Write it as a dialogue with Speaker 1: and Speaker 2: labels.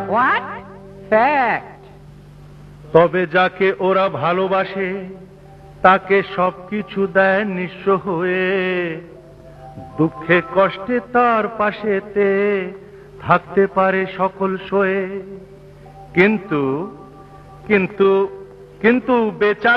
Speaker 1: What? Fact.
Speaker 2: তবে যাকে ওরা ভালোবাসে তাকে সবকিছু দেয় নিঃস্ব হয়ে, দুঃখে কষ্টে তার পাশেতে থাকতে পারে সকল সয়ে। কিন্তু কিন্তু কিন্তু বেচাল